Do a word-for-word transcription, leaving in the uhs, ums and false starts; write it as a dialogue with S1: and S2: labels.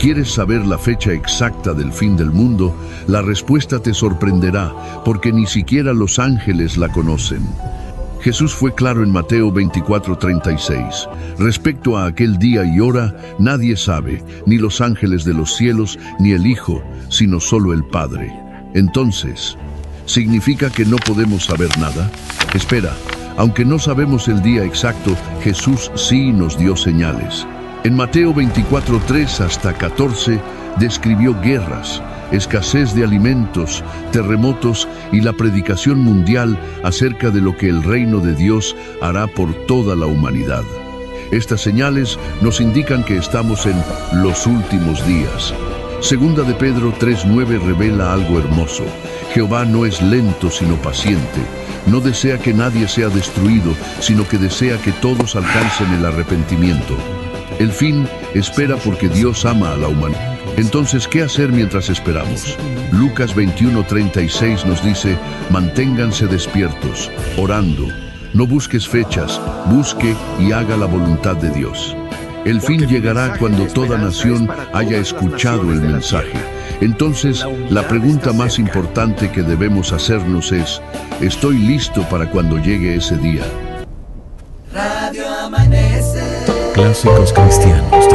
S1: ¿Quieres saber la fecha exacta del fin del mundo? La respuesta te sorprenderá, porque ni siquiera los ángeles la conocen. Jesús fue claro en Mateo veinticuatro treinta y seis. Respecto a aquel día y hora, nadie sabe, ni los ángeles de los cielos, ni el Hijo, sino solo el Padre. Entonces, ¿significa que no podemos saber nada? Espera, aunque no sabemos el día exacto, Jesús sí nos dio señales. En Mateo veinticuatro tres hasta catorce, describió guerras, escasez de alimentos, terremotos y la predicación mundial acerca de lo que el reino de Dios hará por toda la humanidad. Estas señales nos indican que estamos en los últimos días. Segunda de Pedro tres nueve revela algo hermoso. Jehová no es lento sino paciente. No desea que nadie sea destruido, sino que desea que todos alcancen el arrepentimiento. El fin espera porque Dios ama a la humanidad. Entonces, ¿qué hacer mientras esperamos? Lucas veintiuno treinta y seis nos dice: manténganse despiertos, orando. No busques fechas, busque y haga la voluntad de Dios. El fin llegará cuando toda nación haya escuchado el mensaje. Entonces, la pregunta más importante que debemos hacernos es: ¿estoy listo para cuando llegue ese día?
S2: Clásicos cristianos.